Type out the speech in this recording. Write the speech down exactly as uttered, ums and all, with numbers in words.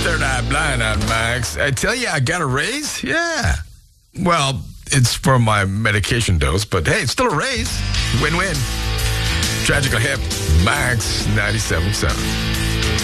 Third Eye Blind on Max. I tell you, I got a raise? Yeah. Well, it's for my medication dose, but hey, it's still a raise. Win-win. Tragical Hip, Max ninety-seven point seven.